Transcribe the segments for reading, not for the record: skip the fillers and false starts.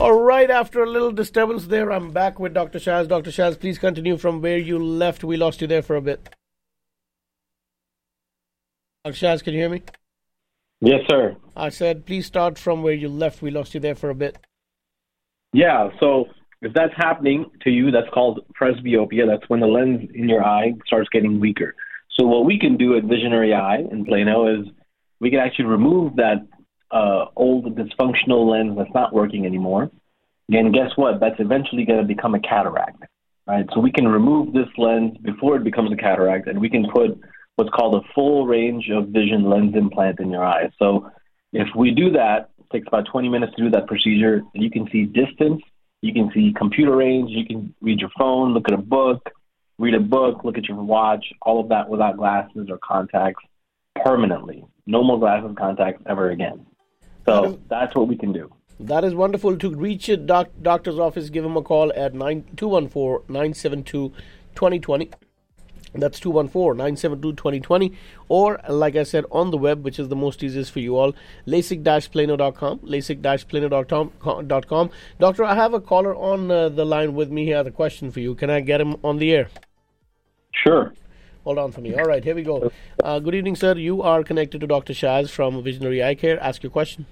All right, after a little disturbance there, I'm back with Dr. Shaz. Dr. Shaz, please continue from where you left. We lost you there for a bit. Dr. Shaz, can you hear me? Yes, sir. I said, please start from where you left. We lost you there for a bit. Yeah, so if that's happening to you, that's called presbyopia. That's when the lens in your eye starts getting weaker. So what we can do at Visionary Eye in Plano is we can actually remove that old dysfunctional lens that's not working anymore. And guess what? That's eventually going to become a cataract, right? So we can remove this lens before it becomes a cataract, and we can put what's called a full range of vision lens implant in your eye. So if we do that, it takes about 20 minutes to do that procedure. You can see distance, you can see computer range, you can read your phone, look at a book, read a book, look at your watch, all of that without glasses or contacts permanently. No more glasses, contacts ever again. So that's what we can do. That is wonderful. To reach a doctor's office, give him a call at 214-972-2020. That's 214-972-2020. Or, like I said, on the web, which is the most easiest for you all, LASIK-Plano.com, LASIK-Plano.com. Doctor, I have a caller on the line with me. He has a question for you. Can I get him on the air? Sure. Hold on for me. All right, here we go. Good evening, sir. You are connected to Dr. Shaz from Visionary Eye Care. Ask your question.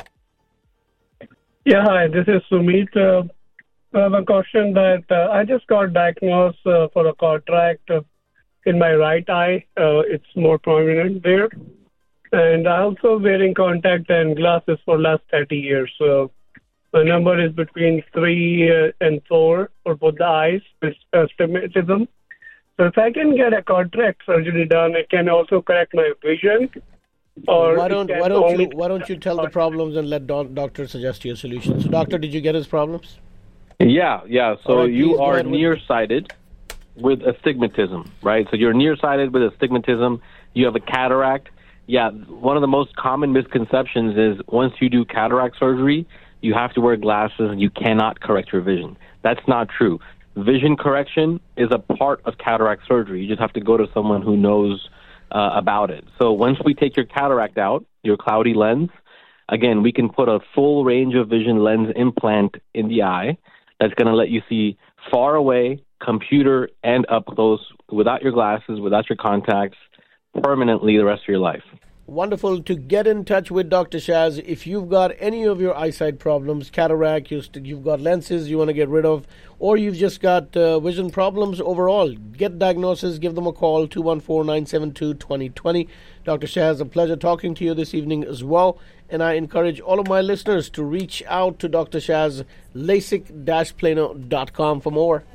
Yeah, hi. This is Sumit. I have a question that I just got diagnosed for a cataract in my right eye. It's more prominent there. And I also wearing contact and glasses for last 30 years. So the number is between 3 and 4 for both the eyes with astigmatism. So if I can get a cataract surgery done, it can also correct my vision. Or why don't you tell the problems and let doctor suggest you a solution? So, doctor, did you get his problems? Yeah. So right, you are nearsighted with astigmatism, right? So you're nearsighted with astigmatism. You have a cataract. Yeah, one of the most common misconceptions is once you do cataract surgery, you have to wear glasses and you cannot correct your vision. That's not true. Vision correction is a part of cataract surgery. You just have to go to someone who knows about it. So once we take your cataract out, your cloudy lens, again, we can put a full range of vision lens implant in the eye that's going to let you see far away, computer, and up close without your glasses, without your contacts, permanently the rest of your life. Wonderful. To get in touch with Dr. Shaz, if you've got any of your eyesight problems, cataract, you've got lenses you want to get rid of, or you've just got vision problems overall, get diagnosis, give them a call, 214-972-2020. Dr. Shaz, a pleasure talking to you this evening as well. And I encourage all of my listeners to reach out to Dr. Shaz, LASIK-Plano.com for more.